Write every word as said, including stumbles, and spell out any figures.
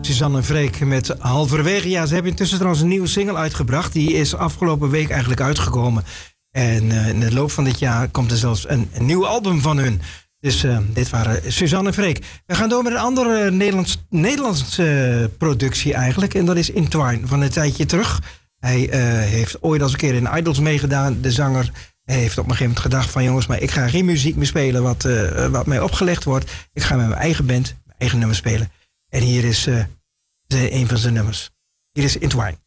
Suzanne Freek met Halverwege. Ja, ze hebben intussen trouwens een nieuwe single uitgebracht. Die is afgelopen week eigenlijk uitgekomen. En uh, in de loop van dit jaar komt er zelfs een, een nieuw album van hun. Dus uh, dit waren Suzanne Freek. We gaan door met een andere Nederlands, Nederlandse uh, productie eigenlijk. En dat is Intwine, van een tijdje terug. Hij uh, heeft ooit als een keer in Idols meegedaan. De zanger heeft op een gegeven moment gedacht van... jongens, maar ik ga geen muziek meer spelen wat, uh, wat mij opgelegd wordt. Ik ga met mijn eigen band, mijn eigen nummer spelen. En hier is uh, de, een van zijn nummers. Hier is Intwine.